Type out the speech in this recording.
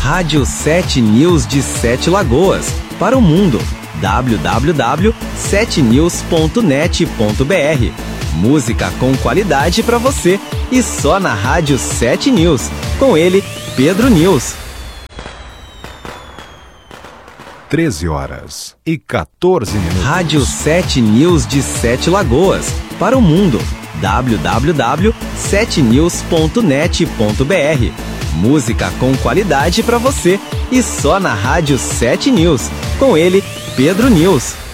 Rádio 7 News de Sete Lagoas, para o mundo. www.7news.net.br. Música com qualidade para você e só na Rádio 7 News. Com ele, Pedro News. 13h14. Rádio 7 News de Sete Lagoas, para o mundo. www.7news.net.br. Música com qualidade para você e só na Rádio 7 News. Com ele, Pedro News.